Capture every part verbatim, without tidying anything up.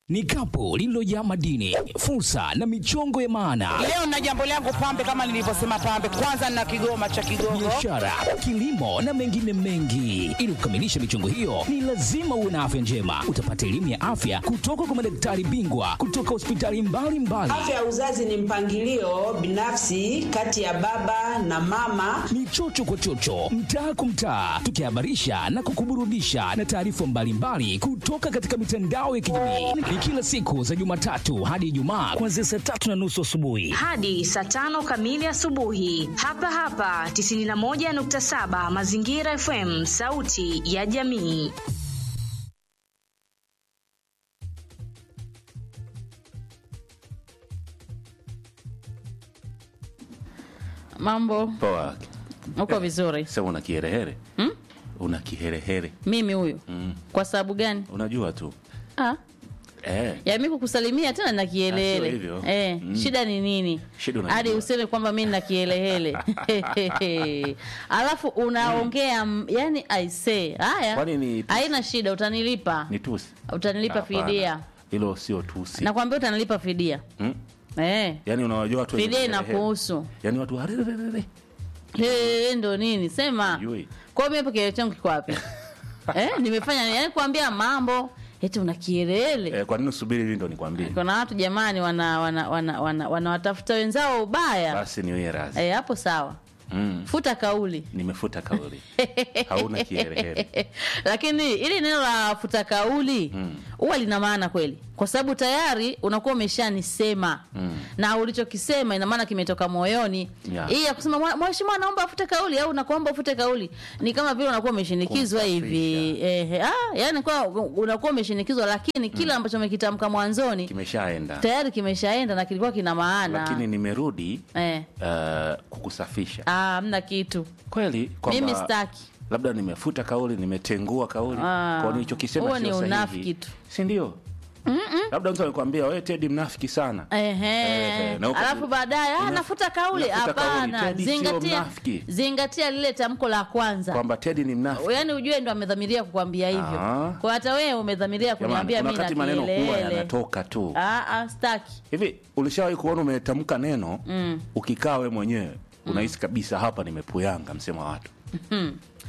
Ni kapu lililojaa madini, fursa na michongo ya maana. Leo na jambo langu pambe, kama nilivyosema pambe, kwanza na kigoma cha Kigogo. Biashara, kilimo na mengine mengi. Ili kukamilisha michongo hiyo, ni lazima uwe na afya njema. Utapata elimu ya afya kutoka kwa madaktari bingwa kutoka hospitali mbalimbali. Afya ya uzazi ni mpangilio binafsi kati ya baba na mama. Ni chocho kwa chocho, mtaa kwa mtaa, tukihabarisha na kukuburudisha na taarifa mbalimbali kutoka katika mitandao ya kijamii. Ni kila siku za Jumatatu hadi Ijumaa kuanzia saa tatu na nusu asubuhi hadi saa tano kamili asubuhi. Hapa hapa tisini na moja nukta saba Mazingira F M, sauti ya jamii. Mambo poa. Uko vizuri? Sasa una kiherehere? Hmm? Una kiherehere. Mimi huyu? Mm. Kwa sababu gani? Unajua tu. Ah. Eh. Ya mimi kukusalimia tena na kihelehele. Eh, mm. Shida ni nini? Hadi useme kwamba mimi na kihelehele. Alafu unaongea mm. yani I say, haya. Haina shida, utanilipa. Ni tusi. Utanilipa fidia. Hilo sio tusi. Nakwambia utanilipa fidia. Mm. Eh. Yaani unawajua watu fidia inakuhusu. Yaani watu harerere. Eh, ndo nini? Sema. Kwa mimi hapo kile changu kiko wapi? Eh, nimefanya yani kuambia mambo eti una kielele. Eh, kwa nini usubiri hivi ndo nikwambie? Kuna watu jamani wana wana wana wana wanawatafuta wenzao ubaya. Basi ni wewe razi. Eh, hapo sawa. Mm. Futa kauli. Nimefuta kauli. Hauna kiherehere. Lakini ili neno la futa kauli huwa mm. lina maana kweli. Kwa sababu tayari unakuwa umeshanisema. Mm. Na ulichokisema ina maana kimetoka moyoni. Yeah. Hii ya kusema mheshimiwa naomba afute kauli au nakuomba ufute kauli ni kama vile unakuwa umeshinikizwa hivi. Eh, ah, yani kwa unakuwa umeshinikizwa lakini mm. kila ambacho umekitamka mwanzoni kimeshaenda. Tayari kimeshaenda na kilikuwa kina maana. Lakini nimerudi eh. uh, kukusafisha. Ah, hamna kitu. Kweli kwamba mimi sitaki. Labda nimefuta kauli, nimetengua kauli. Ah, kwa nilichokisema sio sahihi. Huo ni unafiki tu. Si ndio? Mm -mm. Labda mtu anakuambia wewe Teddy mnafiki sana. Ehe. Alafu baadaye ah nafuta kauli. Hapana. Zingatia. Zingatia lile tamko la kwanza. Kwamba Teddy ni mnafiki. Yaani ujue ndo amedhamiria kukwambia hivyo. Aa. Kwa hata wewe umedhamiria kuniambia mimi na wakati maneno huwa yanatoka tu. Ah ah staki. Hivi ulishawahi kuona umetamka neno mm. ukikaa wewe mwenyewe unahisi kabisa hapa nimepuyanga msema watu. Mhm.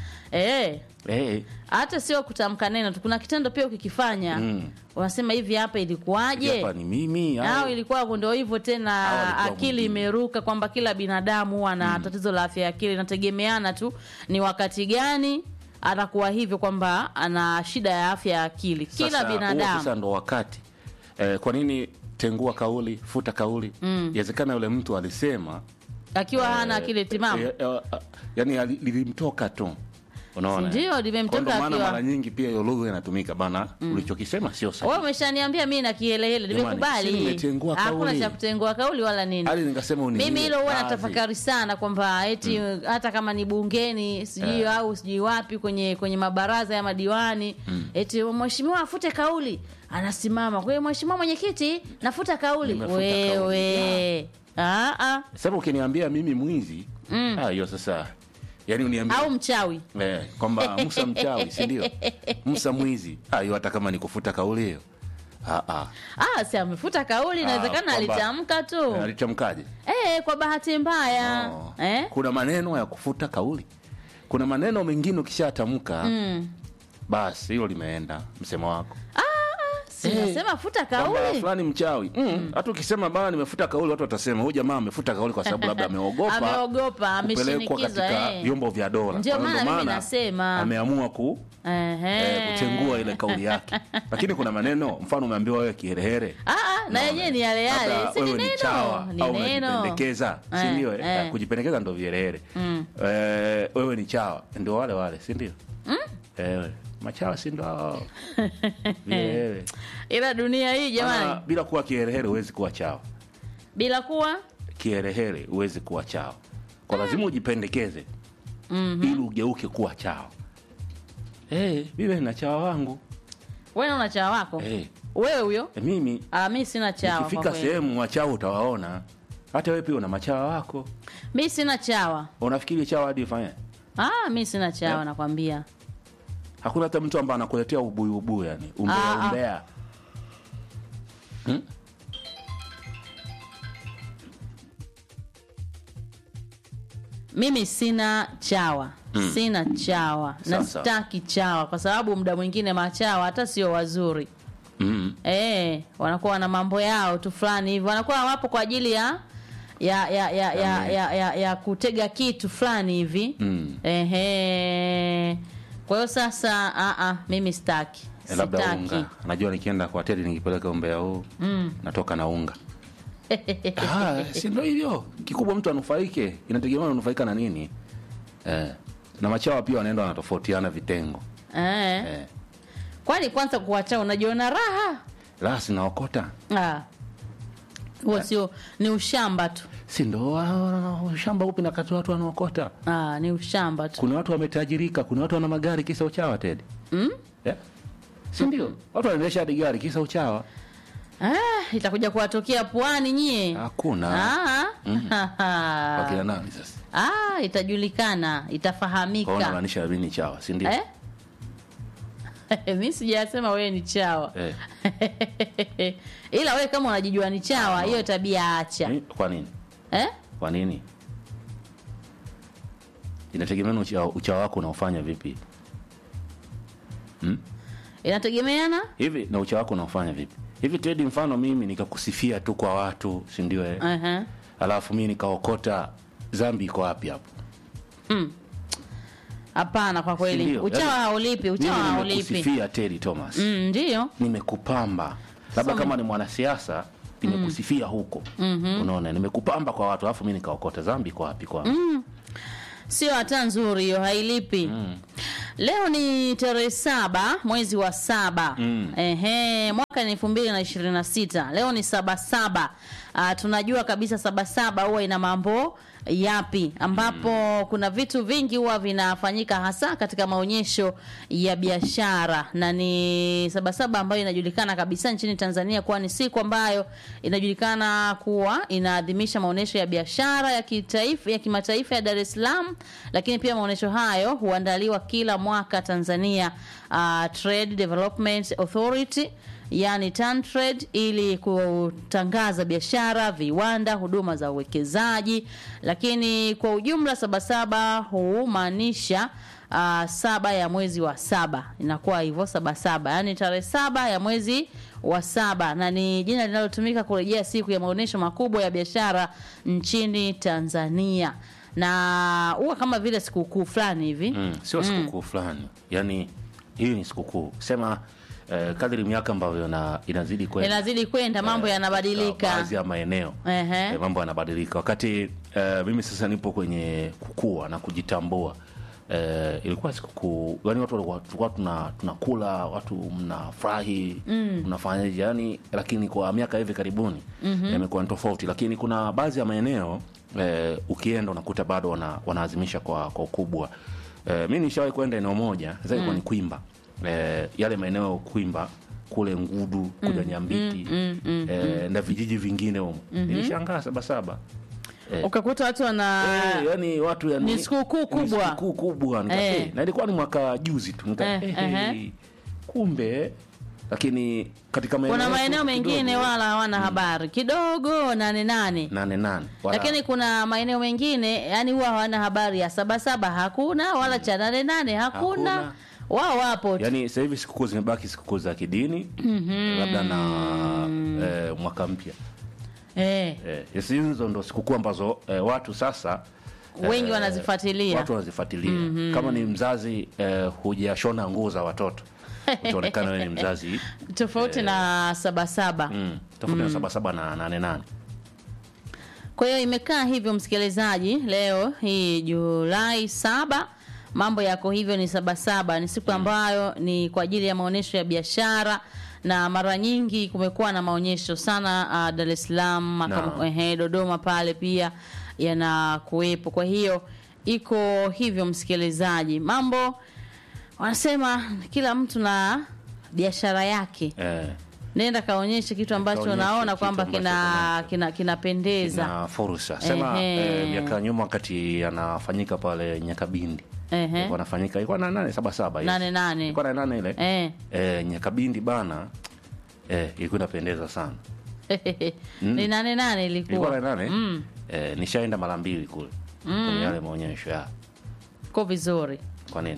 Eh. Eh. Hata sio kutamka neno tu, kuna kitendo pia ukikifanya mm. unasema hivi hapa ilikuwaje? Hapa ni mimi au, au ilikuwa ndio hivyo tena akili imeruka kwamba kila binadamu ana mm. tatizo la afya ya akili, inategemeana tu ni wakati gani anakuwa hivyo kwamba ana shida ya afya ya akili. Kila sasa, binadamu. Sasa ndo wakati. Eh, kwa nini tengua kauli, futa kauli? Mm. Inawezekana yule mtu alisema akiwa hana eh, akili timamu. Eh, eh, eh, yani lilimtoka tu. Unaona? Ndio limemtoka akiwa. Maana mara nyingi pia hiyo lugha inatumika bana, mm. ulichokisema sio sahihi. Wewe umeshaniambia mimi na kihelehele, nimekubali. Hakuna cha kutengua kauli wala nini. Hadi nikasema uni. Mimi hilo huwa natafakari sana kwamba eti mm. hata kama ni bungeni, sijui yeah. au sijui wapi kwenye kwenye mabaraza ya madiwani, mm. eti mheshimiwa afute kauli, anasimama. Kwa hiyo mheshimiwa mwenyekiti, nafuta kauli. Wewe. Ah ah. Sasa ukiniambia mimi mwizi, mm. ah hiyo sasa yaani uniambia au mchawi eh kwamba Musa mchawi si ndio? Musa mwizi hayo hata kama ni kufuta kauli hiyo. Ah ah. Ah si amefuta kauli, inawezekana alitamka tu. Eh, alitamkaje? Eh kwa bahati mbaya. Oh. Eh? Kuna maneno ya kufuta kauli. Kuna maneno mengine ukishatamka mm. basi hilo limeenda msemo wako. Ah Sinasema hey, futa kauli. Fulani mchawi. Mm. Hata ukisema bana nimefuta kauli watu watasema huyu jamaa amefuta kauli kwa sababu labda ameogopa. Ameogopa, ameshinikiza katika eh. vyombo vya dola. Ndio maana mimi nasema ameamua ku eh, kutengua ile kauli yake. Lakini kuna maneno mfano umeambiwa wewe kiherehere. Ah ah, na yenyewe ni yale yale. Si ni neno. Ni neno. Kujipendekeza, si ndio? Eh, kujipendekeza ndio viherehere. Mm. Eh, wewe ni chawa, ndio wale wale, si ndio? Mm? Eh, machawa si ndo yeah. Ila dunia hii jamani, Ana, bila kuwa kiherehere huwezi kuwa chawa. Bila kuwa kiherehere huwezi kuwa chawa. Kwa lazima ujipendekeze mm -hmm. ili ugeuke kuwa chawa. Eh, hey, mimi na chawa wangu. Wewe una chawa wako? Eh. Hey. Wewe huyo? E, mimi. Ah, mimi sina chawa. Ukifika sehemu wachawa utawaona. Hata wewe pia una machawa wako. Mimi sina chawa. Unafikiri chawa hadi ufanye? Ah, mimi sina chawa yeah. nakwambia. Hakuna hata mtu ambaye anakuletea ubuyu ubuyu yani. Umbea ah, umbea. Hmm? Mimi sina chawa. Mm. Sina chawa. Na Sasa. sitaki chawa kwa sababu muda mwingine machawa hata sio wazuri. Mm. Eh, wanakuwa wana mambo yao tu fulani hivi. Wanakuwa wapo kwa ajili ya ya ya ya ya, ya, ya, ya kutega kitu fulani hivi. Mm. Ehe. Kwa hiyo sasa a a mimi sitaki. Eh, labda Sitaki. unga. Najua nikienda kwa Teddy nikipeleka umbea huu. Mm. Natoka na unga. Ah, si ndio hivyo. Kikubwa mtu anufaike. Inategemea unanufaika na nini. Eh. Na machawa pia wanaenda wanatofautiana vitengo. Eh. Eh. Kwani kwanza kuacha unajiona raha? La sinaokota. Ah. Huo sio ni ushamba tu. Si ndo uh, ushamba upi na kati watu wanaokota. Ah, ni ushamba tu. Kuna watu wametajirika, kuna watu wana magari kisa uchawa Teddy. Mm? Yeah. Si ndio? Watu wanaendesha hadi gari kisa uchawa. Ah, itakuja kuwatokea Pwani nyie. Hakuna. Ah. Mm. Wakina nani sasa? Ah, itajulikana, itafahamika. Kwa unamaanisha mimi ni chawa, si ndio? Eh? Mimi sijasema wewe ni chawa. Eh. Ila wewe kama unajijua ni chawa, hiyo tabia acha. Ni- Kwa nini? Eh? Kwa nini? Inategemea na uchawa, uchawa wako unaofanya vipi. Hmm? Inategemeana? Hivi na uchawa wako unaofanya vipi? Hivi Teddy, mfano mimi nikakusifia tu kwa watu, si ndio eh? Uh-huh. Alafu mimi nikaokota, dhambi iko wapi hapo? Mm. Hapana, kwa kweli. Si ndio? Uchawa Yaani, haulipi, uchawa mimi haulipi. nimekusifia Teddy Thomas. Mm, ndio. Nimekupamba. Labda Some- kama ni mwanasiasa nimekusifia huko. Mm-hmm. Unaona, nimekupamba kwa watu alafu mimi nikaokota, dhambi iko wapi kwa? Mm. Sio hata nzuri hiyo, hailipi. Mm. Leo ni tarehe saba mwezi wa saba. Mm. Ehe, mwaka ni elfu mbili na ishirini na sita. Leo ni saba saba. Uh, tunajua kabisa saba saba huwa ina mambo yapi ambapo mm. kuna vitu vingi huwa vinafanyika hasa katika maonyesho ya biashara, na ni saba saba ambayo inajulikana kabisa nchini Tanzania kuwa ni siku ambayo inajulikana kuwa inaadhimisha maonyesho ya biashara ya kitaifa ya kimataifa ya Dar es Salaam, lakini pia maonyesho hayo huandaliwa kila mwaka Tanzania uh, Trade Development Authority yani TanTrade, ili kutangaza biashara, viwanda, huduma za uwekezaji. Lakini kwa ujumla sabasaba humaanisha uh, saba ya mwezi wa saba, inakuwa hivyo sabasaba, yani tarehe saba ya mwezi wa saba, na ni jina linalotumika kurejea siku ya maonyesho makubwa ya biashara nchini Tanzania, na huwa kama vile sikukuu fulani hivi. Mm, sio sikukuu mm. fulani. Yaani hii ni sikukuu. Sema eh, kadri miaka ambavyo na inazidi kwenda inazidi kwenda mambo eh, yanabadilika. Baadhi ya maeneo uh-huh. eh, mambo yanabadilika. Wakati eh, mimi sasa nipo kwenye kukua na kujitambua. Eh, ilikuwa sikukuu, yani watu walikuwa tulikuwa tuna tunakula, watu mnafurahi, mm. mnafanyaje yani, lakini kwa miaka hivi karibuni mm-hmm. yamekuwa tofauti. Lakini kuna baadhi ya maeneo eh, ukienda unakuta bado wana, wanaazimisha kwa kwa ukubwa. Eh, mimi nishawahi kwenda eneo moja, sasa ilikuwa mm. ni Kwimba. Eh, yale maeneo Kwimba kule Ngudu, kule mm. Nyambiti mm, mm, eh, mm. na vijiji vingine huko. Mm-hmm. Nilishangaa saba saba. Eh. Ukakuta watu wana eh, yani watu yani ni sikukuu kubwa. Ni sikukuu kubwa. Nika, eh. eh, na ilikuwa ni mwaka juzi tu. Nika, eh, eh, uh-huh. eh, kumbe lakini katika maeneo kuna maeneo mengine kidogo, wala hawana mm. habari kidogo nane nane nane nane wala. Lakini kuna maeneo mengine yani huwa hawana habari ya saba saba, hakuna wala cha nane nane hakuna, hakuna. Wao wapo tu. Yani sasa hivi sikukuu zimebaki sikukuu za kidini mm-hmm. labda na eh, mwaka mpya. Eh. Eh, hizo ndo sikukuu ambazo eh, watu sasa wengi eh, wanazifuatilia. Watu wanazifuatilia. Mm-hmm. Kama ni mzazi eh, hujashona nguo za watoto, utaonekana wewe ni mzazi tofauti eh, na saba saba. Mm, tofauti mm. na saba saba na nane nane. Kwa hiyo imekaa hivyo msikilizaji, leo hii Julai saba mambo yako hivyo, ni saba saba, ni siku ambayo mm. ni kwa ajili ya maonyesho ya biashara, na mara nyingi kumekuwa na maonyesho sana uh, Dar es Salaam, no. eh, Dodoma pale pia yanakuwepo. Kwa hiyo iko hivyo msikilizaji, mambo wanasema kila mtu na biashara yake eh. Nenda kaonyeshe kitu ambacho unaona kwamba kina kina kinapendeza, kina fursa. Sema eh, miaka nyuma wakati anafanyika pale Nyakabindi. Ehe. Ilikuwa nafanyika ilikuwa na nane saba saba hiyo. nane nane. Ilikuwa na nane ile. Eh. Eh, Nyakabindi bana. Eh, ilikuwa inapendeza sana. Ni nane nane ilikuwa. Ilikuwa nane? Mm. Eh, nishaenda mara mbili kule. Mm. Kwenye yale maonyesho ya. Kwa vizuri. Kwa nini?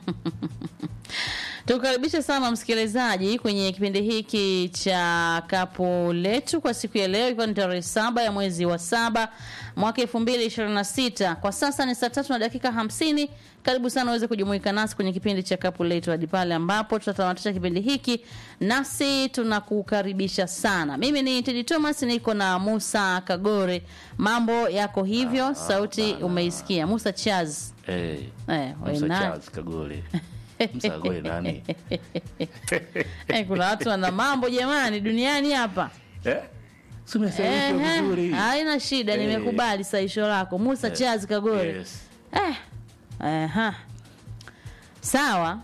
Tukaribisha sana msikilizaji kwenye kipindi hiki cha Kapu Letu kwa siku ya leo, ikiwa ni tarehe saba ya mwezi wa saba mwaka elfu mbili ishirini na sita. Kwa sasa ni saa tatu na dakika hamsini. Karibu sana uweze kujumuika nasi kwenye kipindi cha Kapu Letu hadi pale ambapo tutatamatisha kipindi hiki, nasi tunakukaribisha sana. Mimi ni Teddy Thomas, niko na Musa Kagore. Mambo yako hivyo, ah, sauti bana. Umeisikia Musa Chaz. Eh. Eh, Musa Chaz Kagore. Musa Kagore nani? Eh, kuna watu wana mambo jamani duniani hapa. Eh? Sumesema vizuri. Haina shida, eh. Nimekubali saisho lako Musa eh. Chaz Kagore. Yes. Eh. Aha. Sawa.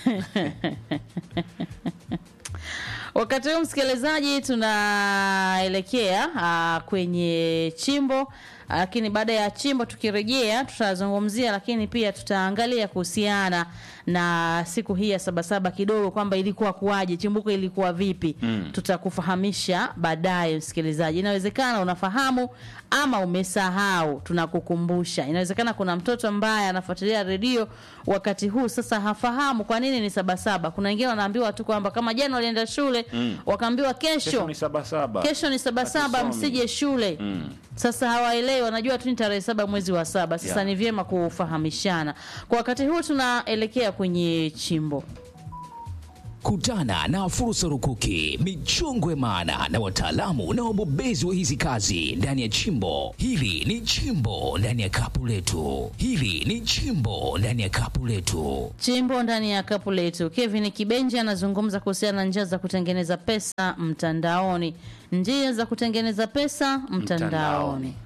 Wakati huu msikilizaji, tunaelekea uh, kwenye chimbo, lakini baada ya chimbo tukirejea tutazungumzia, lakini pia tutaangalia kuhusiana na siku hii ya Sabasaba kidogo kwamba ilikuwa kuaje, chimbuko ilikuwa vipi. Mm. Tutakufahamisha baadaye msikilizaji. Inawezekana unafahamu ama umesahau, tunakukumbusha. Inawezekana kuna mtoto ambaye anafuatilia redio wakati huu sasa hafahamu kwa nini ni Sabasaba. Kuna wengine wanaambiwa tu kwamba kama jana walienda shule, mm. wakaambiwa kesho kesho ni Sabasaba. Kesho ni Sabasaba, msije shule. Mm. Sasa hawaelewi, wanajua tu ni tarehe saba mwezi wa saba. Sasa yeah. Ni vyema kufahamishana. Kwa wakati huu tunaelekea kwenye chimbo. Kutana na fursa rukuki, michongwe maana na wataalamu na wabobezi wa hizi kazi ndani ya chimbo. Hili ni chimbo ndani ya Kapu Letu. Hili ni chimbo ndani ya Kapu Letu. Chimbo ndani ya Kapu Letu. Kevin Kibenja anazungumza kuhusiana na njia za kutengeneza pesa mtandaoni. Njia za kutengeneza pesa mtandaoni.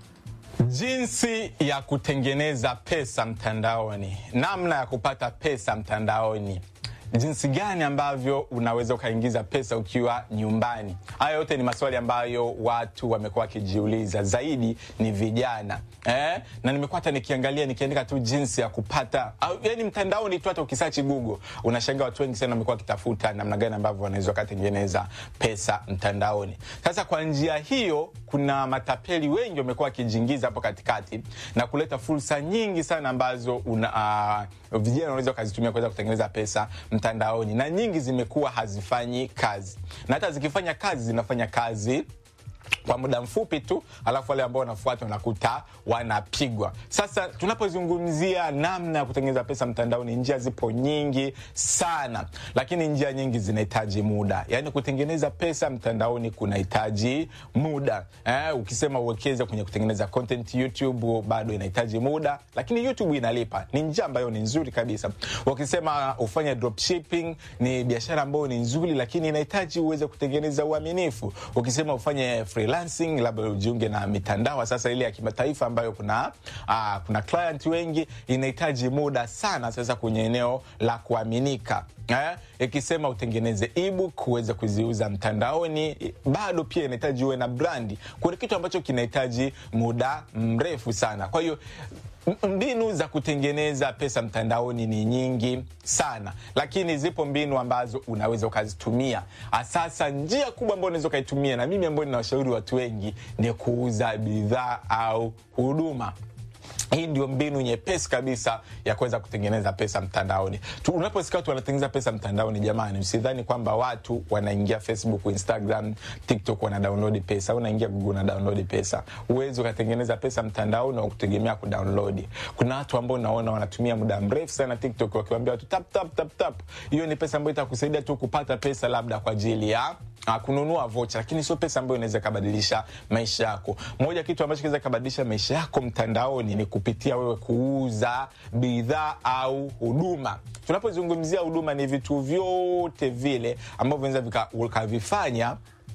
Jinsi ya kutengeneza pesa mtandaoni. Namna ya kupata pesa mtandaoni. Jinsi gani ambavyo unaweza ukaingiza pesa ukiwa nyumbani. Haya yote ni maswali ambayo watu wamekuwa wakijiuliza, zaidi ni vijana. Eh? Na nimekuwa hata nikiangalia nikiandika tu jinsi ya kupata, yaani mtandaoni tu, hata ukisearch Google unashangaa watu wengi sana wamekuwa kitafuta namna gani ambavyo wanaweza kutengeneza pesa mtandaoni. Sasa kwa njia hiyo kuna matapeli wengi wamekuwa wakijiingiza hapo katikati na kuleta fursa nyingi sana ambazo una uh, vijana wanaweza kuzitumia kuweza kutengeneza pesa mtandaoni, na nyingi zimekuwa hazifanyi kazi, na hata zikifanya kazi zinafanya kazi kwa muda mfupi tu, alafu wale ambao wanafuata wanakuta wanapigwa. Sasa tunapozungumzia namna ya kutengeneza pesa mtandaoni, njia zipo nyingi sana, lakini njia nyingi zinahitaji muda. Yaani kutengeneza pesa mtandaoni kunahitaji muda. Eh, ukisema uwekeze kwenye kutengeneza content YouTube bado inahitaji muda, lakini YouTube inalipa. Ni njia ambayo ni nzuri kabisa. Ukisema ufanye dropshipping ni biashara ambayo ni nzuri, lakini inahitaji uweze kutengeneza uaminifu. Ukisema ufanye freelancing, labda ujiunge na mitandao sasa ile ya kimataifa ambayo kuna uh, kuna client wengi, inahitaji muda sana sasa kwenye eneo la kuaminika. Eh, ikisema utengeneze ebook uweze kuziuza mtandaoni, bado pia inahitaji uwe na brandi. Kuna kitu ambacho kinahitaji muda mrefu sana. Kwa hiyo mbinu za kutengeneza pesa mtandaoni ni nyingi sana, lakini zipo mbinu ambazo unaweza ukazitumia. Sasa njia kubwa ambayo unaweza ukaitumia, na mimi ambayo ninawashauri watu wengi, ni kuuza bidhaa au huduma. Hii ndio mbinu nyepesi kabisa ya kuweza kutengeneza pesa mtandaoni. Unaposikia watu wanatengeneza pesa mtandaoni, jamani, usidhani kwamba watu wanaingia Facebook, Instagram, TikTok wana download pesa. Unaingia Google na download pesa. Uwezo kutengeneza pesa mtandaoni au kutegemea ku download. Kuna watu ambao naona wanatumia muda mrefu sana TikTok wakiwaambia watu tap tap tap tap. Hiyo ni pesa ambayo itakusaidia tu kupata pesa labda kwa ajili ya kununua voucher, lakini sio pesa ambayo inaweza kubadilisha maisha yako. Moja kitu ambacho kinaweza kubadilisha maisha yako mtandaoni ni kupitia wewe kuuza bidhaa au huduma. Tunapozungumzia huduma, ni vitu vyote vile ambavyo vinaweza vikavifanya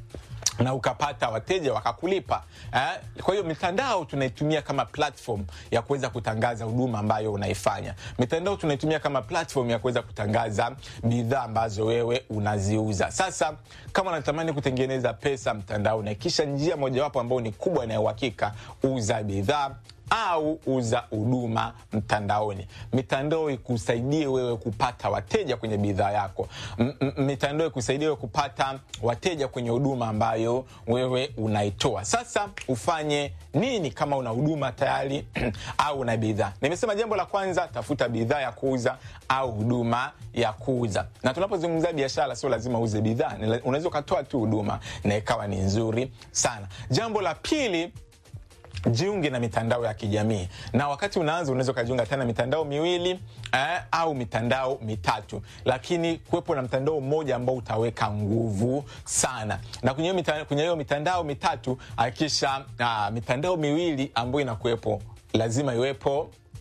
na ukapata wateja wakakulipa. Eh? Kwa hiyo mitandao tunaitumia kama platform ya kuweza kutangaza huduma ambayo unaifanya. Mitandao tunaitumia kama platform ya kuweza kutangaza bidhaa ambazo wewe unaziuza. Sasa kama unatamani kutengeneza pesa mtandao, na kisha njia mojawapo ambayo ni kubwa na ya uhakika, uza bidhaa au uza huduma mtandaoni. Mitandao ikusaidie wewe kupata wateja kwenye bidhaa yako. M- m- mitandao ikusaidie wewe kupata wateja kwenye huduma ambayo wewe unaitoa. Sasa ufanye nini kama una huduma tayari au una bidhaa? Nimesema jambo la kwanza, tafuta bidhaa ya kuuza au huduma ya kuuza. Na tunapozungumzia biashara sio lazima uuze bidhaa, unaweza kutoa tu huduma na ikawa ni nzuri sana. Jambo la pili, jiunge na mitandao ya kijamii. Na wakati unaanza unaweza kujiunga tena mitandao miwili eh, au mitandao mitatu, lakini kuwepo na mtandao mmoja ambao utaweka nguvu sana. Na kwenye mitandao, kwenye hiyo mitandao mitatu hakikisha uh, mitandao miwili ambayo inakuwepo lazima iwepo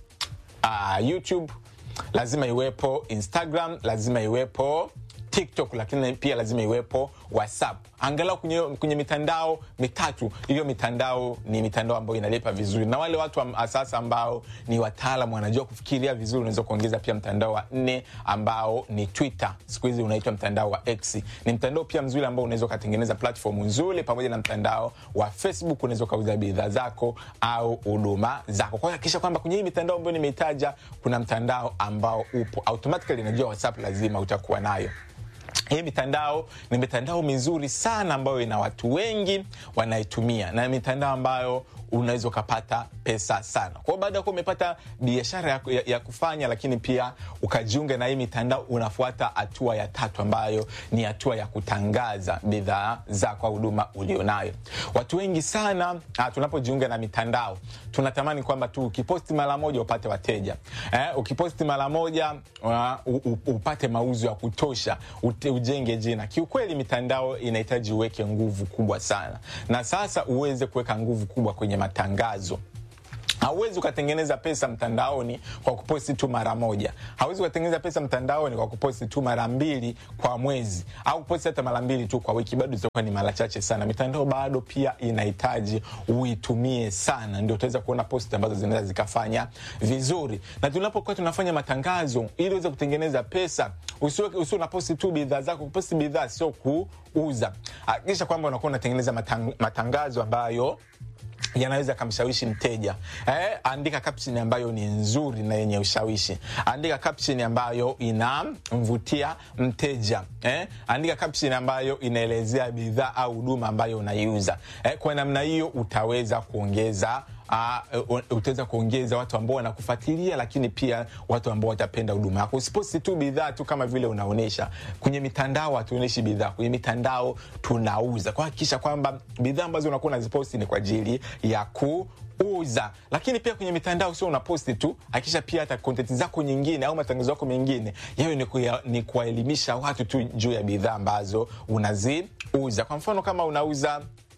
uh, YouTube, lazima iwepo Instagram, lazima iwepo TikTok, lakini pia lazima iwepo WhatsApp. Angalau kwenye, kwenye mitandao mitatu, hiyo mitandao ni mitandao ambayo inalipa vizuri. Na wale watu wa sasa ambao ni wataalamu wanajua kufikiria vizuri, unaweza kuongeza pia mtandao wa nne ambao ni Twitter. Siku hizi unaitwa mtandao wa X. Ni mtandao pia mzuri ambao unaweza kutengeneza platform nzuri pamoja na mtandao wa Facebook, unaweza kuuza bidhaa zako au huduma zako. Kwa hiyo hakikisha kwamba kwenye hii mitandao ambayo nimeitaja kuna mtandao ambao upo. Automatically inajua WhatsApp lazima utakuwa nayo. Hii mitandao ni mitandao mizuri sana ambayo ina watu wengi wanaitumia, na mitandao ambayo unaweza kupata pesa sana. Kwa baada ya umepata biashara ya, ya, ya kufanya, lakini pia ukajiunga na hii mitandao, unafuata hatua ya tatu ambayo ni hatua ya kutangaza bidhaa zako au huduma ulionayo. Watu wengi sana tunapojiunga na mitandao tunatamani kwamba tu ukiposti mara moja upate wateja. Eh, ukiposti mara moja uh, upate mauzo ya kutosha, ute, ujenge jina. Kiukweli mitandao inahitaji uweke nguvu kubwa sana. Na sasa uweze kuweka nguvu kubwa kwenye matangazo. Hauwezi ukatengeneza pesa mtandaoni kwa kuposti tu mara moja. Hauwezi ukatengeneza pesa mtandaoni kwa kuposti tu mara mbili kwa mwezi, au kuposti hata mara mbili tu kwa wiki, bado zitakuwa ni mara chache sana. Mitandao bado pia inahitaji uitumie sana, ndio utaweza kuona posti ambazo zinaweza zikafanya vizuri. Na tunapokuwa tunafanya matangazo ili uweze kutengeneza pesa, usiwe usiwe na posti tu bidhaa zako. Kuposti bidhaa sio kuuza. Hakikisha kwamba unakuwa unatengeneza matang, matangazo ambayo yanaweza kumshawishi mteja. Eh, andika caption ambayo ni nzuri na yenye ushawishi. Andika caption ambayo inamvutia mteja. Eh, andika caption ambayo inaelezea bidhaa au huduma ambayo unaiuza. Eh, kwa namna hiyo utaweza kuongeza Uh, utaweza kuongeza watu ambao wanakufuatilia, lakini pia watu ambao watapenda huduma yako. Usiposti tu bidhaa tu kama vile unaonesha. Kwenye mitandao hatuoneshi bidhaa, kwenye mitandao tunauza. Kwa hakikisha kwamba bidhaa ambazo unakuwa unaziposti ni kwa ajili ya kuuza. Lakini pia kwenye mitandao sio unaposti tu, hakikisha pia hata content zako nyingine au matangazo yako mengine yawe ni, kuya, ni kuwaelimisha watu tu juu ya bidhaa ambazo unaziuza. Kwa mfano kama unauza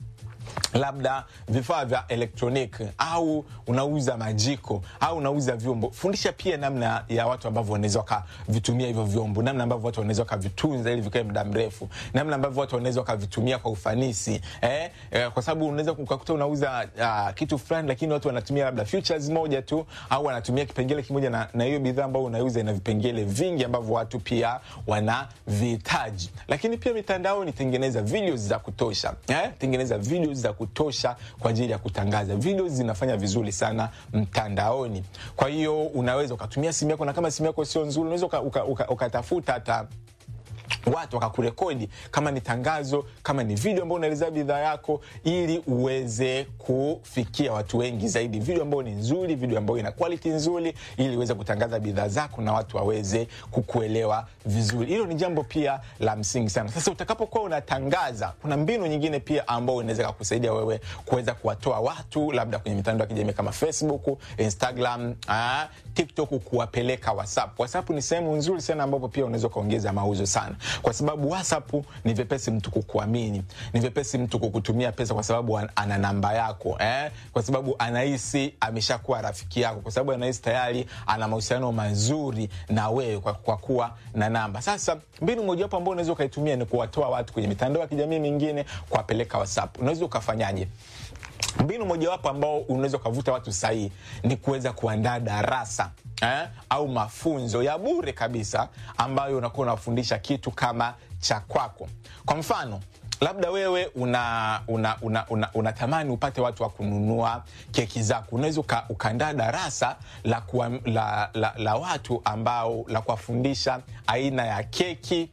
labda vifaa vya elektroniki, au unauza majiko, au unauza vyombo, fundisha pia namna ya watu ambao wanaweza kuvitumia hivyo vyombo, namna ambavyo watu wanaweza kuvitunza ili vikae muda mrefu, namna ambavyo watu wanaweza kuvitumia kwa ufanisi. Eh, eh kwa sababu unaweza kukuta unauza uh, kitu fulani lakini watu wanatumia labda features moja tu, au wanatumia kipengele kimoja, na na hiyo bidhaa ambayo unauza ina vipengele vingi ambavyo watu pia wanavihitaji. Lakini pia mitandao ni tengeneza videos za kutosha. Eh, tengeneza videos za kutosha kwa ajili ya kutangaza. Videos zinafanya vizuri sana mtandaoni. Kwa hiyo unaweza ukatumia simu yako, na kama simu yako sio nzuri unaweza ukatafuta uka, uka, uka hata watu wakakurekodi kama ni tangazo, kama ni video ambayo unaelezea bidhaa yako, ili uweze kufikia watu wengi zaidi. Video ambayo ni nzuri, video ambayo ina quality nzuri, ili uweze kutangaza bidhaa zako na watu waweze kukuelewa vizuri. Hilo ni jambo pia la msingi sana. Sasa utakapokuwa unatangaza, kuna mbinu nyingine pia ambayo inaweza kukusaidia wewe kuweza kuwatoa watu labda kwenye mitandao ya kijamii kama Facebook, Instagram, ah, TikTok, kuwapeleka WhatsApp. WhatsApp ni sehemu nzuri sana ambapo pia unaweza kuongeza mauzo sana. Kwa sababu WhatsApp ni vipesi mtu kukuamini, ni vipesi mtu kukutumia pesa kwa sababu ana namba yako, eh? Kwa sababu anahisi ameshakuwa rafiki yako, kwa sababu anahisi tayari ana mahusiano mazuri na wewe kwa, kwa kuwa na namba. Sasa mbinu moja hapo ambayo unaweza ukaitumia ni kuwatoa watu kwenye mitandao ya kijamii mingine, kuwapeleka WhatsApp. Unaweza ukafanyaje? Mbinu moja wapo ambao unaweza kuvuta watu sahihi ni kuweza kuandaa darasa eh, au mafunzo ya bure kabisa ambayo unakuwa unafundisha kitu kama cha kwako. Kwa mfano, labda wewe una una una, una, unatamani upate watu wa kununua keki zako. Unaweza uka, ukaandaa darasa la, kuwa, la, la la watu ambao la kuwafundisha aina ya keki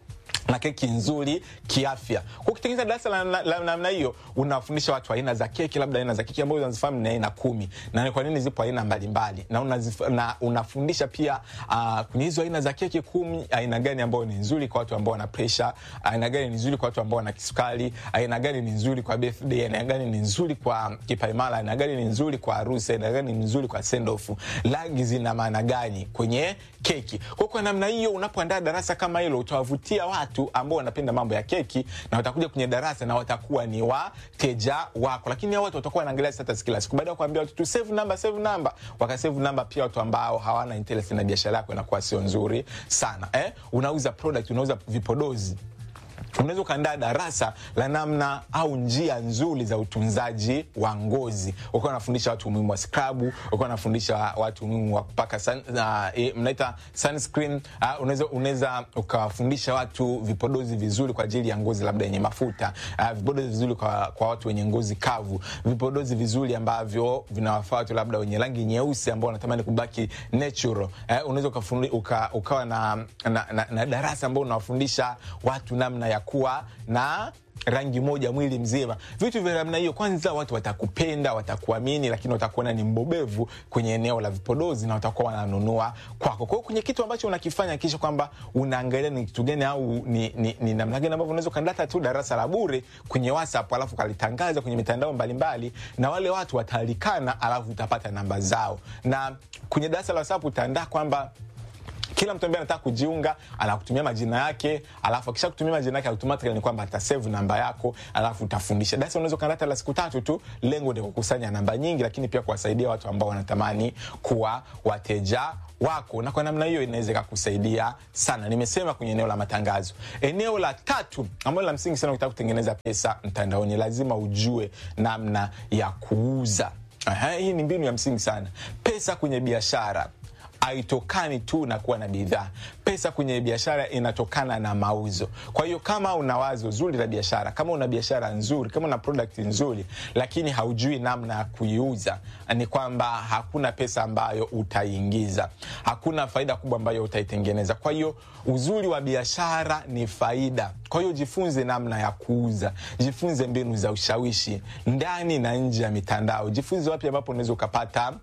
na keki nzuri kiafya. Kwa kutengeneza darasa la namna la, hiyo unawafundisha watu aina za keki, labda aina za keki ambazo unazifahamu ni aina kumi na ni kwa nini zipo aina mbalimbali, na unazif, na unafundisha pia uh, kwenye hizo aina za keki kumi aina gani ambayo ni nzuri kwa watu ambao wana pressure, aina gani ni nzuri kwa watu ambao wana kisukari, aina gani ni nzuri kwa birthday, aina gani ni nzuri kwa kipaimara, aina gani ni nzuri kwa harusi, aina gani ni nzuri kwa send off, rangi zina maana gani kwenye keki. Kwa kwa namna hiyo unapoandaa darasa kama hilo utawavutia watu ambao wanapenda mambo ya keki na watakuja kwenye darasa na watakuwa ni wateja wako. Lakini hao watu watakuwa wanaangalia status kila siku. Baada ya kuambia watu tu save number save number, wakasave number, pia watu ambao hawana interest na biashara yako inakuwa sio nzuri sana. Eh, unauza product, unauza vipodozi, unaweza kuandaa darasa la namna au njia nzuri za utunzaji wa ngozi. Uko unafundisha watu umuhimu wa scrub, uko unafundisha watu umuhimu wa kupaka sun, uh, e, mnaita sunscreen. Uh, unaweza unaweza ukawafundisha watu vipodozi vizuri kwa ajili ya ngozi labda yenye mafuta, uh, vipodozi vizuri kwa kwa watu wenye ngozi kavu, vipodozi vizuri ambavyo vinawafaa watu labda wenye rangi nyeusi ambao wanatamani kubaki natural. Uh, unaweza uka, ukawa na na, na na darasa ambao unawafundisha watu namna ya kuwa na rangi moja mwili mzima. Vitu vya namna hiyo, kwanza watu watakupenda, watakuamini, lakini watakuona ni mbobevu kwenye eneo la vipodozi na watakuwa wananunua kwako. Kwa hiyo kwenye kitu ambacho unakifanya kisha kwamba unaangalia ni kitu gani au ni ni, ni namna gani ambavyo unaweza kandata tu darasa la bure kwenye WhatsApp alafu kalitangaza kwenye mitandao mbalimbali na wale watu watalikana, alafu utapata namba zao. Na kwenye darasa la WhatsApp utaandaa kwamba kila mtu ambaye anataka kujiunga anakutumia majina yake, alafu akisha kutumia majina yake automatically ni kwamba atasave namba yako, alafu utafundisha. Darasa unaweza kanata la siku tatu tu, lengo ni kukusanya namba nyingi, lakini pia kuwasaidia watu ambao wanatamani kuwa wateja wako, na kwa namna hiyo inaweza kukusaidia sana. Nimesema kwenye eneo la matangazo. Eneo la tatu ambalo la msingi sana ukitaka kutengeneza pesa mtandaoni, lazima ujue namna ya kuuza. Aha, hii ni mbinu ya msingi sana. Pesa kwenye biashara haitokani tu na kuwa na bidhaa. Pesa kwenye biashara inatokana na mauzo. Kwa hiyo kama una wazo zuri la biashara, kama una biashara nzuri, kama una product nzuri, lakini haujui namna ya kuiuza, ni kwamba hakuna pesa ambayo utaingiza, hakuna faida kubwa ambayo utaitengeneza. Kwa hiyo uzuri wa biashara ni faida. Kwa hiyo jifunze namna ya kuuza, jifunze mbinu za ushawishi ndani na nje ya mitandao, jifunze wapi ambapo unaweza ukapata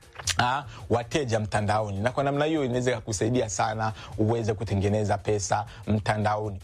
Ah, wateja mtandaoni, na kwa namna hiyo inaweza kukusaidia sana uweze kutengeneza pesa mtandaoni.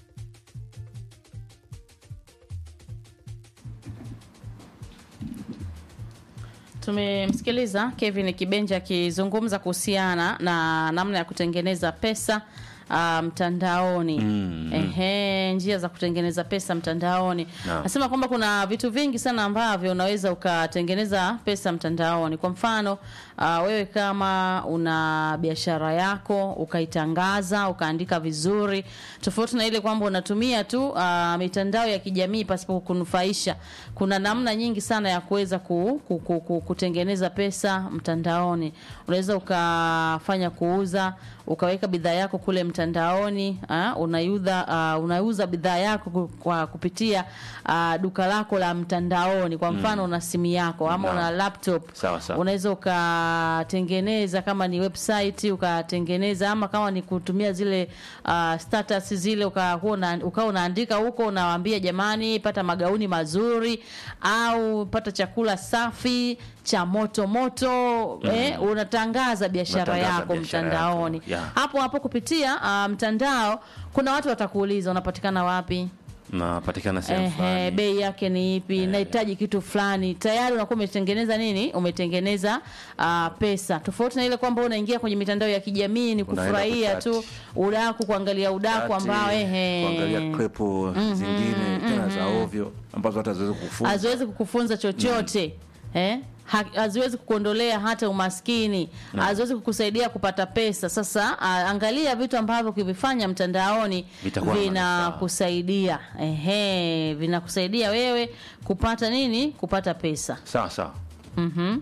Tumemsikiliza Kevin Kibenja akizungumza kuhusiana na namna ya kutengeneza pesa Uh, mtandaoni. Mm, Ehe, njia za kutengeneza pesa mtandaoni. Nasema no. kwamba kuna vitu vingi sana ambavyo unaweza ukatengeneza pesa mtandaoni. Kwa mfano, uh, wewe kama una biashara yako, ukaitangaza, ukaandika vizuri, tofauti na ile kwamba unatumia tu uh, mitandao ya kijamii pasipo kunufaisha. Kuna namna nyingi sana ya kuweza ku, ku, ku, ku, kutengeneza pesa mtandaoni. Unaweza ukafanya kuuza, ukaweka bidhaa yako kule mtandaoni, uh, unauza uh, unauza bidhaa yako kwa kupitia uh, duka lako la mtandaoni. Kwa mfano mm. una simu yako ama no. una laptop, unaweza ukatengeneza kama ni website, ukatengeneza ama kama ni kutumia zile uh, status zile, ukaona ukao unaandika huko, unawaambia jamani pata magauni mazuri au pata chakula safi cha moto moto, mm. eh, unatangaza biashara yako mtandaoni. Yeah. Hapo hapo kupitia uh, mtandao kuna watu watakuuliza unapatikana wapi? Napatikana sehemu fulani. Eh, bei yake ni ipi? Eh. Nahitaji kitu fulani. Tayari unakuwa umetengeneza nini? Umetengeneza uh, pesa. Tofauti na ile kwamba unaingia kwenye mitandao ya kijamii ni kufurahia tu udaku, kuangalia udaku ambao ehe, kuangalia clip mm-hmm, zingine mm-hmm, tena za ovyo ambazo hata haziwezi kukufunza. Haziwezi kukufunza chochote. Mm. Eh? Haziwezi kukuondolea hata umaskini, haziwezi kukusaidia kupata pesa. Sasa uh, angalia vitu ambavyo ukivifanya mtandaoni vinakusaidia. Ehe, vinakusaidia wewe kupata nini? Kupata pesa. Sawa sawa. Mhm.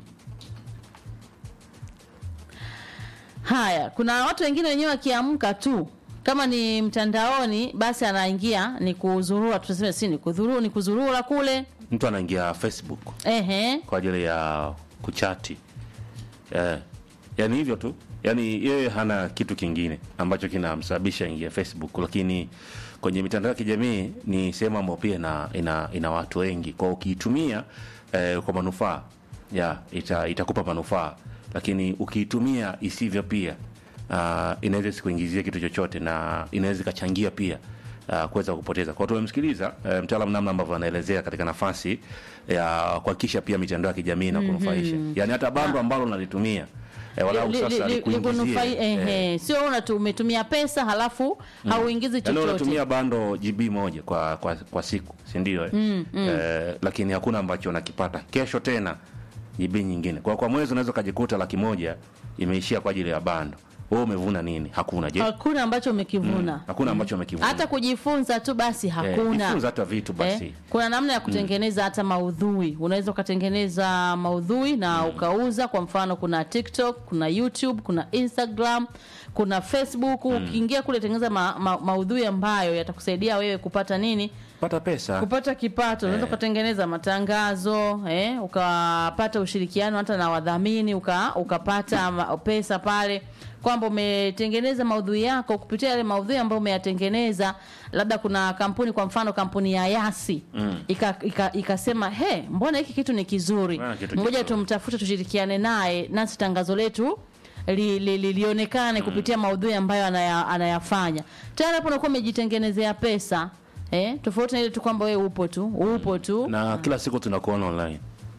Haya, kuna watu wengine wenyewe wakiamka tu Kama ni mtandaoni basi anaingia ni kuzurura, tuseme si ni kudhuru ni kuzurura kule. Mtu anaingia Facebook. Ehe. Kwa ajili ya kuchati. Eh. Yaani hivyo tu. Yaani yeye hana kitu kingine ambacho kinamsababisha ingia Facebook, lakini kwenye mitandao ya kijamii ni sehemu ambayo pia ina, ina ina watu wengi. Kwa ukiitumia eh, kwa manufaa ya ita, itakupa manufaa, lakini ukiitumia isivyo pia uh, inaweza sikuingizia kitu chochote na inaweza kachangia pia uh, kuweza kupoteza. Kwa tumemsikiliza uh, mtaalamu namna ambavyo anaelezea katika nafasi ya kuhakikisha pia mitandao ya kijamii na kunufaisha. Mm-hmm. Yaani hata bando ambalo unalitumia eh, walau sasa likuingizie. Eh, sio una tu umetumia pesa halafu mm. hauingizi chochote. Yaani unatumia bando G B moja kwa kwa, kwa siku, si ndio? Eh? Mm, mm. Eh, lakini hakuna ambacho unakipata. Kesho tena G B nyingine. Kwa kwa mwezi unaweza kujikuta laki moja imeishia kwa ajili ya bando. Wewe umevuna nini? Hakuna. Je? Hakuna ambacho umekivuna. Mm, hakuna ambacho umekivuna. Hata kujifunza tu basi hakuna. Eh, jifunza hata vitu basi. Eh, kuna namna ya kutengeneza mm. hata maudhui. Unaweza kutengeneza maudhui na mm. ukauza. Kwa mfano kuna TikTok, kuna YouTube, kuna Instagram, kuna Facebook. Mm. Ukiingia kule tengeneza ma, ma, maudhui ambayo yatakusaidia wewe kupata nini? Kupata pesa. Kupata kipato. Unaweza eh. kutengeneza matangazo, eh, ukapata ushirikiano hata na wadhamini, uka, ukapata mm. pesa pale. Kwamba umetengeneza maudhui yako kupitia yale maudhui ambayo umeyatengeneza, labda kuna kampuni, kwa mfano kampuni ya Yasi mm. ikasema ika, ika he, mbona hiki kitu ni kizuri, ngoja tumtafute tushirikiane naye nasi tangazo letu li, li, li, lionekane mm. kupitia maudhui ambayo anaya, anayafanya. Tayari hapo unakuwa umejitengenezea pesa. Eh, tofauti na ile tu kwamba wewe upo tu, upo tu. Na kila siku tunakuona online.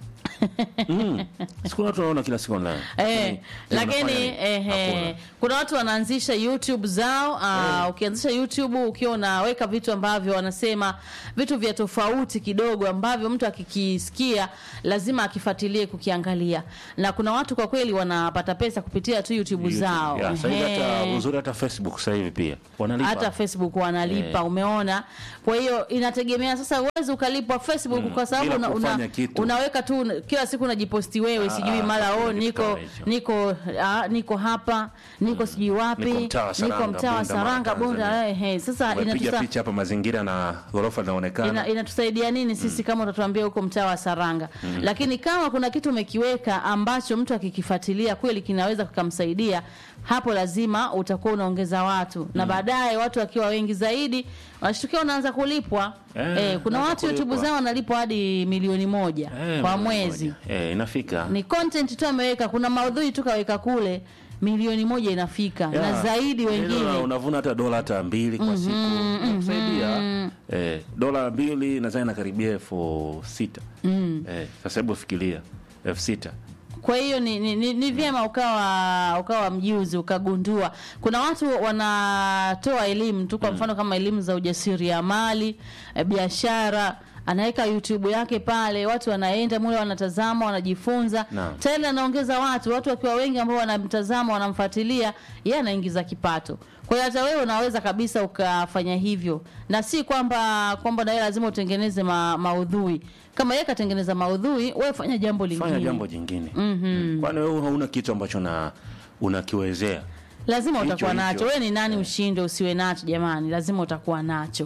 mm. Siku watu wanaona kila siku online. Eh, lakini eh, kuna watu wanaanzisha YouTube zao, uh, ukianzisha YouTube ukiwa unaweka vitu ambavyo wanasema vitu vya tofauti kidogo ambavyo mtu akikisikia lazima akifuatilie kukiangalia. Na kuna watu kwa kweli wanapata pesa kupitia tu YouTube, YouTube zao. Yeah, sasa hata uzuri hata Facebook sasa hivi pia wanalipa. Hata Facebook wanalipa, eh. Umeona? Kwa hiyo inategemea sasa, uweze ukalipwa Facebook mm. kwa sababu una, una, unaweka tu kila siku unajiposti wewe, ah, sijui mara oh niko niko ah, niko hapa, niko sijui wapi, niko mtaa wa Saranga Bunda. Eh, sasa inatusaidia picha hapa mazingira na ghorofa inaonekana. Ina, inatusaidia nini sisi mm. kama utatuambia huko mtaa wa Saranga? Mm. Lakini kama kuna kitu umekiweka ambacho mtu akikifuatilia kweli kinaweza kukamsaidia, hapo lazima utakuwa unaongeza watu mm. na baadaye watu wakiwa wengi zaidi wanashtukia unaanza kulipwa. Eh, eh, kuna watu kulipwa. YouTube zao wanalipwa hadi milioni moja eh, kwa mwezi. Moja. Eh, inafika. Ni content tu ameweka, kuna maudhui tu kaweka kule, milioni moja inafika yeah. na zaidi wengine. Unavuna hata dola hata mbili kwa siku. Mm-hmm, inakusaidia. Mm-hmm. Eh, dola mbili nadhani inakaribia elfu sita. Mm. Eh, sasa hebu fikiria elfu sita. Kwa hiyo ni ni, ni, ni vyema ukawa ukawa mjuzi, ukagundua. Kuna watu wanatoa elimu tu, kwa mfano kama elimu za ujasiriamali, e, biashara, anaweka YouTube yake pale, watu wanaenda mule wanatazama, wanajifunza. No. Tena anaongeza watu, watu wakiwa wengi ambao wanamtazama, wanamfuatilia, yeye anaingiza kipato. Kwa hiyo hata wewe unaweza kabisa ukafanya hivyo. Na si kwamba kwamba na wewe lazima utengeneze ma, maudhui. Kama yeye katengeneza maudhui, wewe fanya jambo lingine. Fanya jambo jingine. Mhm. Mm, kwani wewe hauna kitu ambacho na unakiwezea? Lazima utakuwa nacho. Wewe ni nani ushinde usiwe nacho jamani? Lazima utakuwa nacho.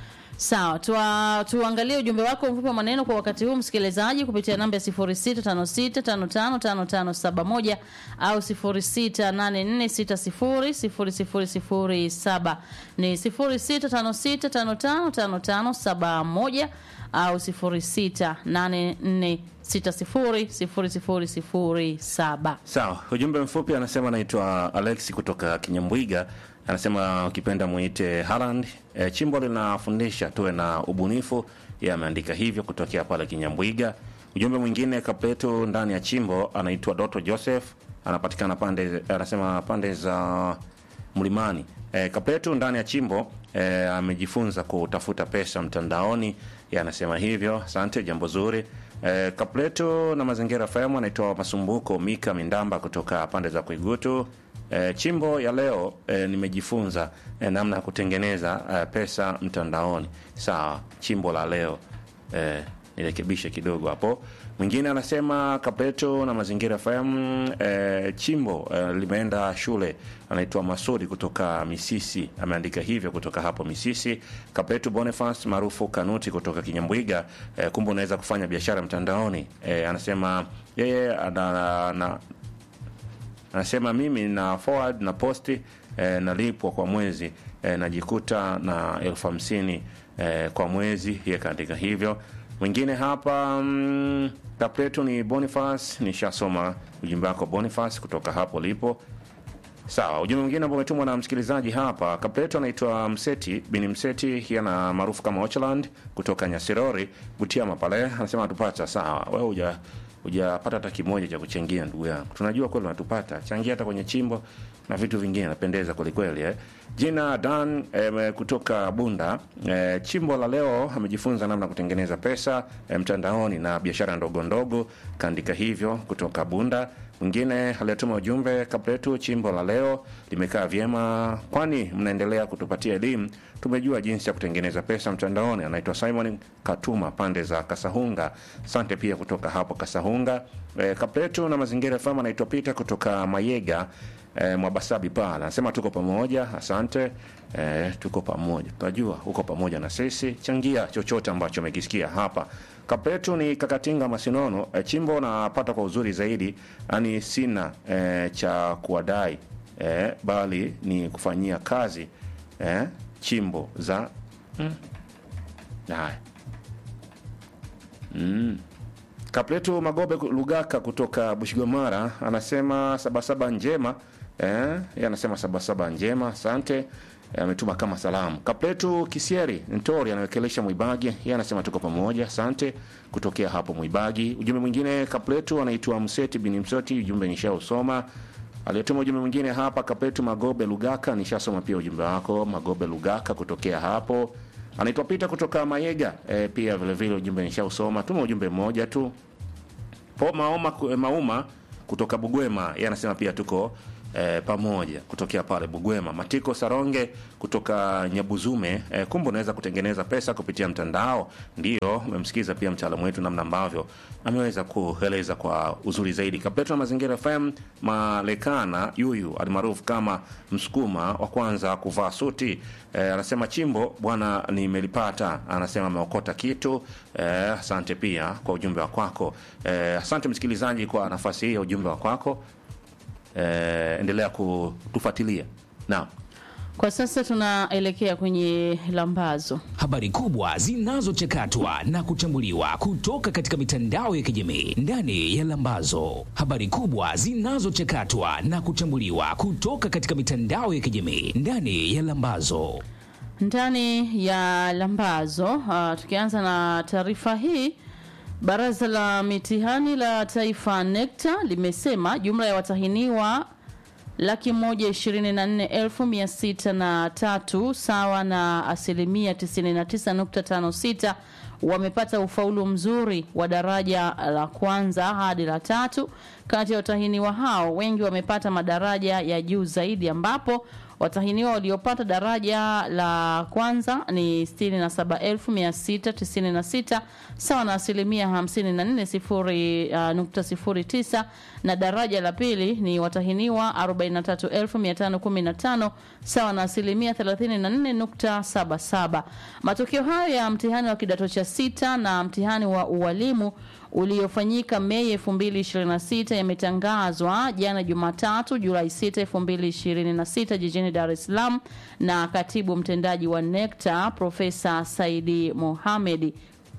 Sawa, tuwa, tuangalie ujumbe wako mfupi wa maneno kwa wakati huu msikilizaji kupitia namba ya sifuri sita tano sita tano tano tano tano saba moja au sifuri sita nane nne sita sifuri sifuri sifuri sifuri saba. Ni sifuri sita tano sita tano tano tano tano saba moja au sifuri sita nane nne sita sifuri sifuri sifuri sifuri saba. Sawa, ujumbe mfupi anasema naitwa Alex kutoka Kinyambwiga. Anasema ukipenda muite Haaland, e, chimbo linafundisha tuwe na ubunifu. Yeye ameandika hivyo kutokea pale Kinyambwiga. Ujumbe mwingine Kapeto ndani ya chimbo anaitwa Doto Joseph, anapatikana pande, anasema pande za Mlimani. E, Kapeto ndani ya chimbo e, amejifunza kutafuta pesa mtandaoni. Yeye anasema hivyo. Asante, jambo zuri. E, Kapleto na Mazingira F M anaitwa Masumbuko Mika Mindamba kutoka pande za Kuigutu. E, chimbo ya leo e, nimejifunza e, namna ya kutengeneza e, pesa mtandaoni. Sawa, chimbo la leo e, nirekebishe kidogo hapo. Mwingine anasema Kapleto na Mazingira F M, eh, chimbo eh, limeenda shule. Anaitwa Masudi kutoka Misisi, ameandika hivyo kutoka hapo Misisi. Kapleto Boniface maarufu Kanuti kutoka Kinyambwiga, eh, kumbe unaweza kufanya biashara mtandaoni. Eh, anasema yeye ana, ana, anasema mimi na forward na posti eh, nalipwa kwa mwezi eh, najikuta na elfu hamsini eh, kwa mwezi. Yeye kaandika hivyo. Mwingine hapa mm, Kapleto ni Boniface, nishasoma ujumbe wako Boniface kutoka hapo lipo. Sawa, ujumbe mwingine ambao umetumwa na msikilizaji hapa. Kapleto anaitwa Mseti, Bini Mseti, yana maarufu kama Ocheland kutoka Nyasirori, Butiama pale. Anasema atupata. Sawa, wewe huja hujapata hata kimoja cha kuchangia ndugu yangu. Tunajua kweli unatupata. Changia hata kwenye chimbo na vitu vingine, napendeza kweli kweli eh. Jina Dan eh, kutoka Bunda, eh, chimbo la leo amejifunza namna kutengeneza pesa eh, mtandaoni na biashara ndogo ndogo, kaandika hivyo kutoka Bunda. Mwingine aliyetuma ujumbe, Kapleto chimbo la leo limekaa vyema, kwani mnaendelea kutupatia elimu, tumejua jinsi ya kutengeneza pesa mtandaoni. Anaitwa Simon Katuma pande za Kasahunga. Asante pia kutoka hapo Kasahunga. E, Kapleto na Mazingira F M, anaitwa Peter kutoka Mayega e, Mwabasabi pala. Anasema tuko pamoja. Asante. E, tuko pamoja. Tunajua uko pamoja na sisi. Changia chochote ambacho umekisikia hapa. Kapleto ni Kakatinga Masinono, e, chimbo napata kwa uzuri zaidi, ani sina e, cha kuwadai e, bali ni kufanyia kazi e, chimbo za mm. Haya. Mm. Kapleto Magobe Lugaka kutoka Bushigomara anasema sabasaba njema eh, yeye anasema sabasaba njema. Asante. Ametuma kama salamu. Kapleto Kisieri Ntori anawekelesha Mwibagi, yeye anasema tuko pamoja. Asante kutokea hapo Mwibagi. Ujumbe mwingine Kapleto anaitwa Mseti Bini Msoti, ujumbe nishausoma. Aliyetuma ujumbe mwingine hapa Kapleto Magobe Lugaka, nishasoma pia ujumbe wako Magobe Lugaka kutokea hapo. Anaitwa Peter kutoka Mayega, e, pia vile vile ujumbe nishausoma. Tuma ujumbe mmoja tu. Po Maoma Mauma kutoka Bugwema, yeye anasema pia tuko e, pamoja kutokea pale Bugwema. Matiko Saronge kutoka Nyabuzume, e, kumbe unaweza kutengeneza pesa kupitia mtandao. Ndio umemsikiza pia mtaalamu wetu namna ambavyo ameweza kueleza kwa uzuri zaidi. Kapleto na Mazingira F M, Malekana Yuyu almaarufu kama Msukuma wa kwanza kuvaa suti, e, anasema chimbo bwana nimelipata, anasema ameokota kitu. E, asante pia kwa ujumbe wa kwako. E, asante msikilizaji kwa nafasi hii ya ujumbe wa kwako. Eh, endelea kutufuatilia. Naam. Kwa sasa tunaelekea kwenye lambazo. Habari kubwa zinazochakatwa na kuchambuliwa kutoka katika mitandao ya kijamii ndani ya lambazo. Habari kubwa zinazochakatwa na kuchambuliwa kutoka katika mitandao ya kijamii ndani ya lambazo. Ndani ya lambazo, uh, tukianza na taarifa hii. Baraza la mitihani la Taifa NECTA limesema jumla ya watahiniwa laki moja ishirini na nne elfu mia sita na tatu sawa na asilimia tisini na tisa nukta tano sita wamepata ufaulu mzuri wa daraja la kwanza hadi la tatu. Kati ya watahiniwa hao wengi wamepata madaraja ya juu zaidi, ambapo watahiniwa waliopata daraja la kwanza ni sitini na saba elfu mia sita tisini na sita sawa na asilimia hamsini na nne nukta sifuri tisa, na daraja la pili ni watahiniwa arobaini na tatu elfu mia tano kumi na tano sawa na asilimia thelathini na nne nukta saba saba. Matokeo hayo ya mtihani wa kidato cha sita na mtihani wa ualimu uliofanyika Mei elfu mbili ishirini na sita yametangazwa jana Jumatatu Julai sita elfu mbili ishirini na sita jijini Dar es Salaam na katibu mtendaji wa NECTA Profesa Saidi Mohamed.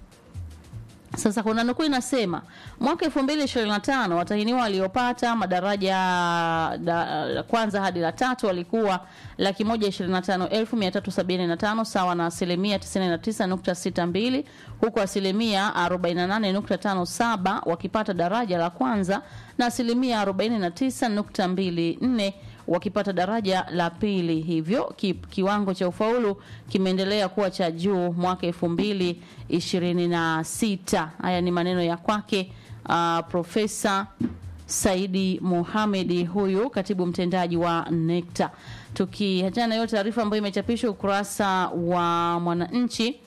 Sasa kuna nukuu inasema mwaka elfu mbili ishirini na tano watahiniwa waliopata madaraja da, kwanza hadi la tatu walikuwa laki moja ishirini na tano elfu mia tatu sabini na tano sawa na asilimia tisini na tisa nukta sita mbili, huku asilimia arobaini na nane nukta tano saba wakipata daraja la kwanza na asilimia arobaini na tisa nukta mbili nne wakipata daraja la pili. Hivyo ki, kiwango cha ufaulu kimeendelea kuwa cha juu mwaka elfu mbili ishirini na sita. Haya ni maneno ya kwake uh, Profesa Saidi Mohamed, huyu katibu mtendaji wa NECTA. Tukiachana na hiyo taarifa ambayo imechapishwa ukurasa wa Mwananchi,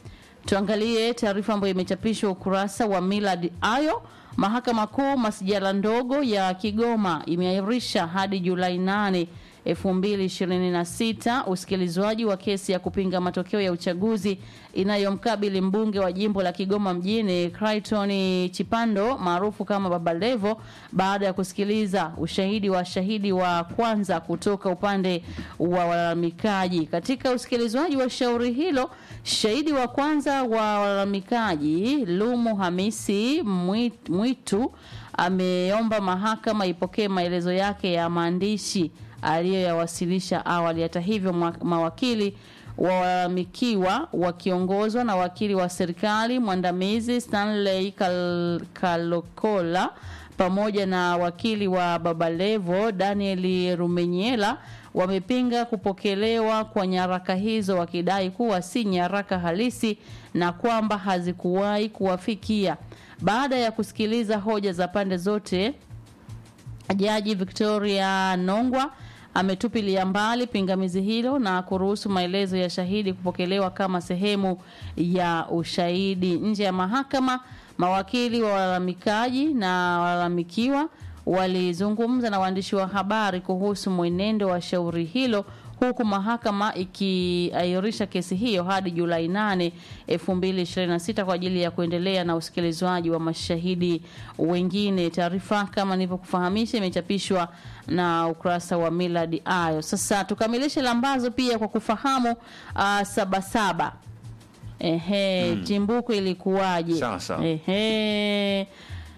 Tuangalie taarifa ambayo imechapishwa ukurasa wa Millard Ayo. Mahakama Kuu Masjala ndogo ya Kigoma imeahirisha hadi Julai nane elfu mbili ishirini na sita usikilizwaji wa kesi ya kupinga matokeo ya uchaguzi inayomkabili mbunge wa jimbo la Kigoma mjini Clayton Chipando maarufu kama Baba Levo, baada ya kusikiliza ushahidi wa shahidi wa kwanza kutoka upande wa walalamikaji. Katika usikilizwaji wa shauri hilo, shahidi wa kwanza wa walalamikaji Lumu Hamisi Mwitu ameomba mahakama ipokee maelezo yake ya maandishi aliyoyawasilisha awali. Hata hivyo, mawakili walalamikiwa wakiongozwa na wakili wa serikali mwandamizi Stanley Kal- Kalokola pamoja na wakili wa Baba Levo Daniel Rumenyela wamepinga kupokelewa kwa nyaraka hizo, wakidai kuwa si nyaraka halisi na kwamba hazikuwahi kuwafikia. Baada ya kusikiliza hoja za pande zote, Jaji Victoria Nongwa ametupilia mbali pingamizi hilo na kuruhusu maelezo ya shahidi kupokelewa kama sehemu ya ushahidi. Nje ya mahakama, mawakili wa walalamikaji na walalamikiwa walizungumza na waandishi wa habari kuhusu mwenendo wa shauri hilo, huku mahakama ikiahirisha kesi hiyo hadi Julai nane elfu mbili ishirini na sita kwa ajili ya kuendelea na usikilizwaji wa mashahidi wengine. Taarifa kama nilivyokufahamisha imechapishwa na ukurasa wa Millard Ayo. Sasa tukamilishe lambazo pia kwa kufahamu uh, Sabasaba. Ehe, hmm. Chimbuko ilikuwaje? Sasa. Ehe.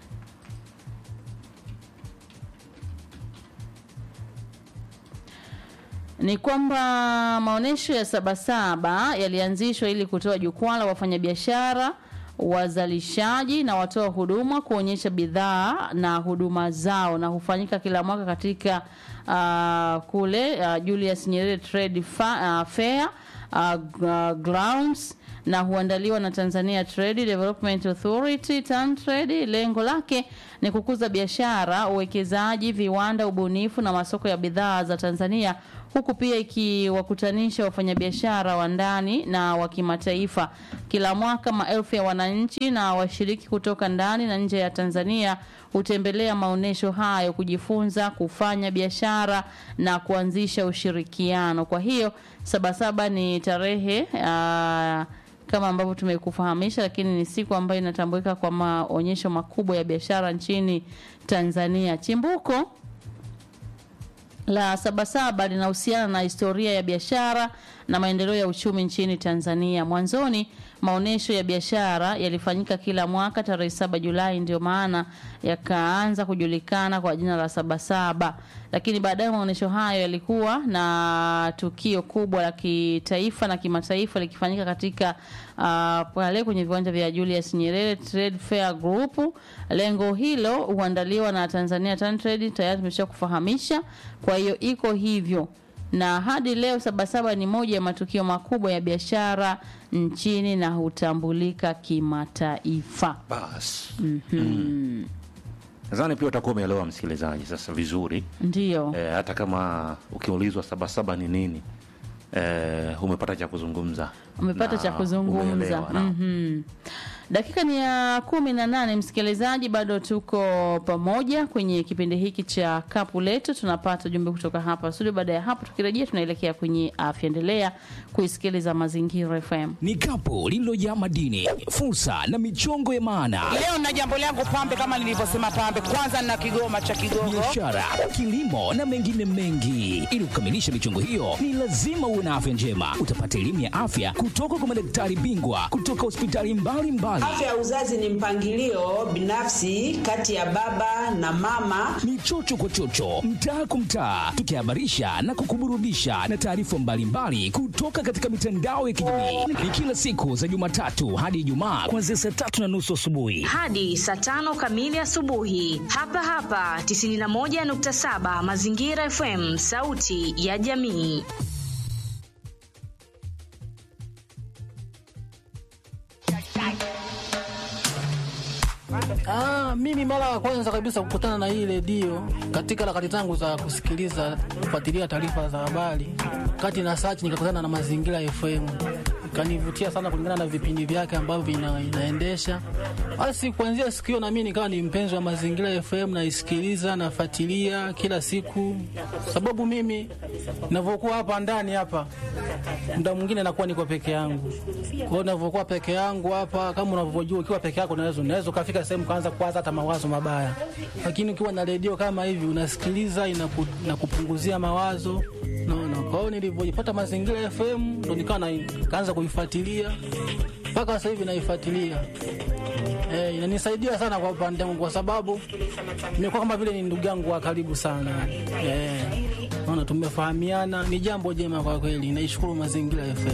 Ni kwamba maonesho ya Sabasaba yalianzishwa ili kutoa jukwaa la wafanyabiashara, wazalishaji na watoa huduma kuonyesha bidhaa na huduma zao, na hufanyika kila mwaka katika uh, kule uh, Julius Nyerere Trade Fa, uh, Fair uh, grounds, na huandaliwa na Tanzania Trade Development Authority TanTrade. Lengo lake ni kukuza biashara, uwekezaji, viwanda, ubunifu na masoko ya bidhaa za Tanzania, huku pia ikiwakutanisha wafanyabiashara wa ndani na wa kimataifa. Kila mwaka maelfu ya wananchi na washiriki kutoka ndani na nje ya Tanzania hutembelea maonesho hayo kujifunza kufanya biashara na kuanzisha ushirikiano. Kwa hiyo Sabasaba ni tarehe aa, kama ambavyo tumekufahamisha, lakini ni siku ambayo inatambulika kwa maonyesho makubwa ya biashara nchini Tanzania. Chimbuko la Sabasaba linahusiana na historia ya biashara na maendeleo ya uchumi nchini Tanzania. Mwanzoni maonesho ya biashara yalifanyika kila mwaka tarehe saba Julai, ndio maana yakaanza kujulikana kwa jina la Sabasaba. Lakini baadaye maonesho hayo yalikuwa na tukio kubwa la kitaifa na kimataifa likifanyika katika uh, pale kwenye viwanja vya Julius Nyerere Trade Fair Group. Lengo hilo huandaliwa na Tanzania TanTrade, tayari tumeshakufahamisha. Kwa hiyo iko hivyo, na hadi leo Sabasaba ni moja ya matukio makubwa ya biashara nchini na hutambulika kimataifa. Bas. Mhm. Mm. Nadhani pia utakuwa umeelewa msikilizaji sasa vizuri. Ndio. E, hata kama ukiulizwa Sabasaba ni nini, e, umepata cha kuzungumza. Umepata cha kuzungumza. Mhm. Dakika ni ya kumi na nane msikilizaji, bado tuko pamoja kwenye kipindi hiki cha Kapu Letu. Tunapata ujumbe kutoka hapa studio. Baada ya hapo tukirejea tunaelekea kwenye afya. Endelea kuisikiliza Mazingira F M. Ni kapu lililojaa madini, fursa na michongo ya maana. Leo na jambo langu pambe, kama nilivyosema pambe, kwanza na Kigoma cha Kigogo. Biashara, kilimo na mengine mengi. Ili kukamilisha michongo hiyo, ni lazima uwe na afya njema. Utapata elimu ya afya kutoka kwa madaktari bingwa kutoka hospitali mbalimbali. Afya ya uzazi ni mpangilio binafsi kati ya baba na mama. Ni chocho kwa chocho, mtaa kwa mtaa, tukihabarisha na kukuburudisha na taarifa mbalimbali kutoka katika mitandao ya kijamii. Ni kila siku za Jumatatu hadi Ijumaa kuanzia saa tatu na nusu asubuhi hadi saa tano kamili asubuhi. Hapa hapa tisini na moja nukta saba Mazingira F M, sauti ya jamii. Ah, mimi mara ya kwanza kabisa kukutana na hii redio katika harakati zangu za kusikiliza, kufuatilia taarifa za habari, kati na search nikakutana na Mazingira F M. kanivutia sana kulingana na vipindi vyake ambavyo ina, inaendesha. Basi kuanzia siku hiyo na mimi nikawa ni mpenzi wa Mazingira F M, naisikiliza, nafuatilia kila siku, sababu mimi ninavyokuwa hapa ndani hapa, muda mwingine nakuwa niko peke yangu. Kwa hiyo ninavyokuwa peke yangu hapa, kama unavyojua, ukiwa peke yako unaweza unaweza kufika sehemu kaanza kuwaza hata mawazo mabaya, lakini ukiwa na redio kama hivi unasikiliza, inaku, inakupunguzia mawazo. No, no. Kwa hiyo nilipopata Mazingira F M ndo nikawa kaanza kuifuatilia mpaka sasa hivi naifuatilia. Eh, inanisaidia sana kwa upande wangu kwa sababu nimekuwa kama vile ni ndugu yangu wa karibu sana. Eh, naona tumefahamiana, ni jambo jema kwa kweli. Naishukuru Mazingira F M.